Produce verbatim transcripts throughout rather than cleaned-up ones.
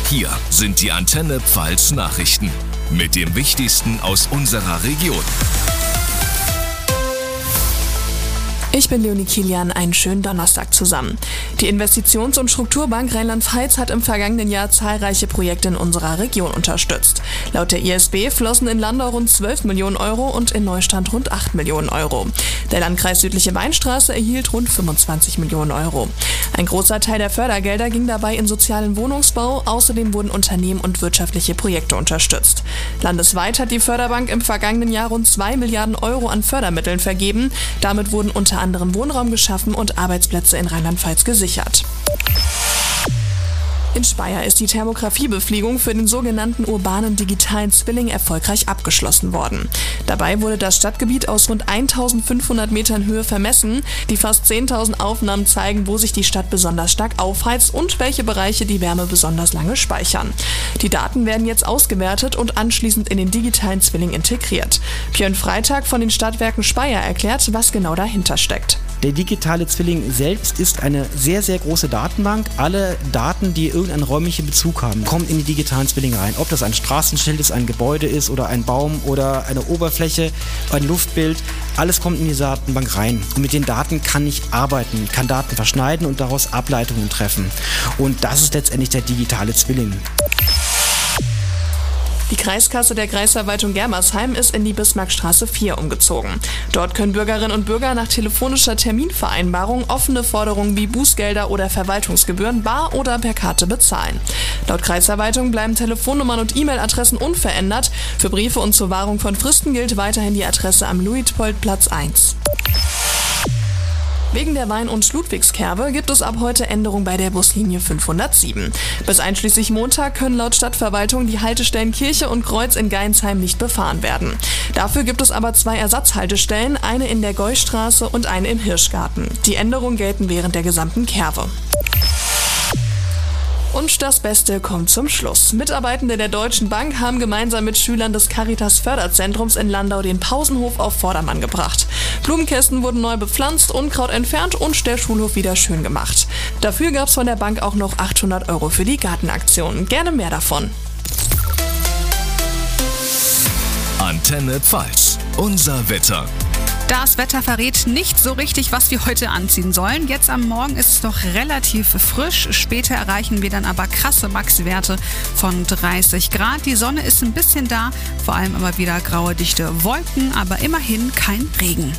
Hier sind die Antenne Pfalz Nachrichten mit dem Wichtigsten aus unserer Region. Ich bin Leonie Kilian, einen schönen Donnerstag zusammen. Die Investitions- und Strukturbank Rheinland-Pfalz hat im vergangenen Jahr zahlreiche Projekte in unserer Region unterstützt. Laut der I S B flossen in Landau rund zwölf Millionen Euro und in Neustadt rund acht Millionen Euro. Der Landkreis Südliche Weinstraße erhielt rund fünfundzwanzig Millionen Euro. Ein großer Teil der Fördergelder ging dabei in sozialen Wohnungsbau, außerdem wurden Unternehmen und wirtschaftliche Projekte unterstützt. Landesweit hat die Förderbank im vergangenen Jahr rund zwei Milliarden Euro an Fördermitteln vergeben. Damit wurden unter anderem Wohnraum geschaffen und Arbeitsplätze in Rheinland-Pfalz gesichert. In Speyer ist die Thermografiebefliegung für den sogenannten urbanen digitalen Zwilling erfolgreich abgeschlossen worden. Dabei wurde das Stadtgebiet aus rund eintausendfünfhundert Metern Höhe vermessen. Die fast zehntausend Aufnahmen zeigen, wo sich die Stadt besonders stark aufheizt und welche Bereiche die Wärme besonders lange speichern. Die Daten werden jetzt ausgewertet und anschließend in den digitalen Zwilling integriert. Björn Freitag von den Stadtwerken Speyer erklärt, was genau dahinter steckt. Der digitale Zwilling selbst ist eine sehr, sehr große Datenbank. Alle Daten, die irgendeinen räumlichen Bezug haben, kommen in die digitalen Zwilling rein. Ob das ein Straßenschild ist, ein Gebäude ist oder ein Baum oder eine Oberfläche, ein Luftbild, alles kommt in die Datenbank rein. Und mit den Daten kann ich arbeiten, kann Daten verschneiden und daraus Ableitungen treffen. Und das ist letztendlich der digitale Zwilling. Die Kreiskasse der Kreisverwaltung Germersheim ist in die Bismarckstraße vier umgezogen. Dort können Bürgerinnen und Bürger nach telefonischer Terminvereinbarung offene Forderungen wie Bußgelder oder Verwaltungsgebühren bar oder per Karte bezahlen. Laut Kreisverwaltung bleiben Telefonnummern und E-Mail-Adressen unverändert. Für Briefe und zur Wahrung von Fristen gilt weiterhin die Adresse am Luitpoldplatz eins. Wegen der Wein- und Ludwigskerbe gibt es ab heute Änderungen bei der Buslinie fünfhundertsieben. Bis einschließlich Montag können laut Stadtverwaltung die Haltestellen Kirche und Kreuz in Geinsheim nicht befahren werden. Dafür gibt es aber zwei Ersatzhaltestellen, eine in der Geustraße und eine im Hirschgarten. Die Änderungen gelten während der gesamten Kerbe. Und das Beste kommt zum Schluss. Mitarbeitende der Deutschen Bank haben gemeinsam mit Schülern des Caritas-Förderzentrums in Landau den Pausenhof auf Vordermann gebracht. Blumenkästen wurden neu bepflanzt, Unkraut entfernt und der Schulhof wieder schön gemacht. Dafür gab es von der Bank auch noch achthundert Euro für die Gartenaktion. Gerne mehr davon. Antenne Pfalz, unser Wetter. Das Wetter verrät nicht so richtig, was wir heute anziehen sollen. Jetzt am Morgen ist es noch relativ frisch. Später erreichen wir dann aber krasse Maxwerte von dreißig Grad. Die Sonne ist ein bisschen da, vor allem aber wieder graue, dichte Wolken, aber immerhin kein Regen.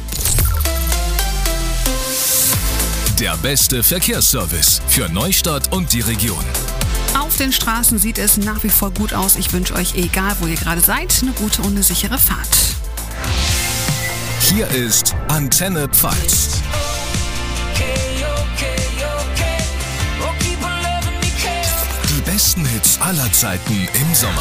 Der beste Verkehrsservice für Neustadt und die Region. Auf den Straßen sieht es nach wie vor gut aus. Ich wünsche euch, egal wo ihr gerade seid, eine gute und eine sichere Fahrt. Hier ist Antenne Pfalz. Die besten Hits aller Zeiten im Sommer.